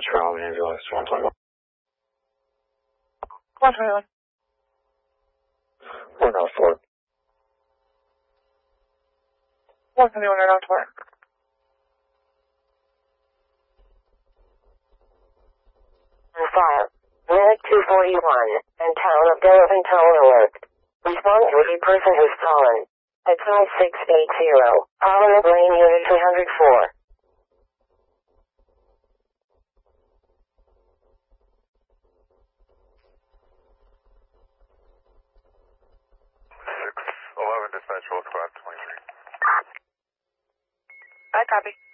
Charlie Ambulance 121. 121. 104. 121 right on to work. Fire. Unit 241 and Town of Delavan Town Alert. Respond to a person who's fallen. At 5680. Parliament Lane Unit 304. Dispatch, roll squad 23. I copy.